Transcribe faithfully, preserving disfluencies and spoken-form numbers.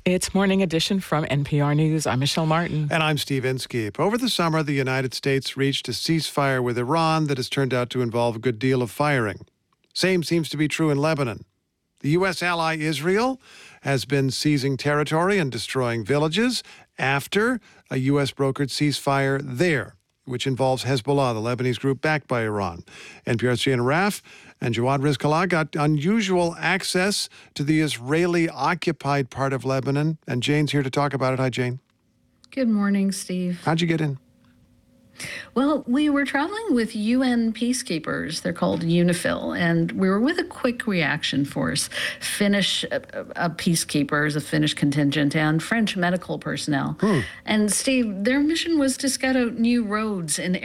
It's Morning Edition from N P R News. I'm Michelle Martin. And I'm Steve Inskeep. Over the summer, the United States reached a ceasefire with Iran that has turned out to involve a good deal of firing. Same seems to be true in Lebanon. The U S ally Israel has been seizing territory and destroying villages after a U S brokered ceasefire there, which involves Hezbollah, the Lebanese group backed by Iran. N P R's Jane Raff and Jawad Rizkallah got unusual access to the Israeli-occupied part of Lebanon, and Jane's here to talk about it. Hi, Jane. Good morning, Steve. How'd you get in? Well, we were traveling with U N peacekeepers. They're called UNIFIL, and we were with a quick reaction force, Finnish uh, uh, peacekeepers, a Finnish contingent, and French medical personnel. Hmm. And Steve, their mission was to scout out new roads in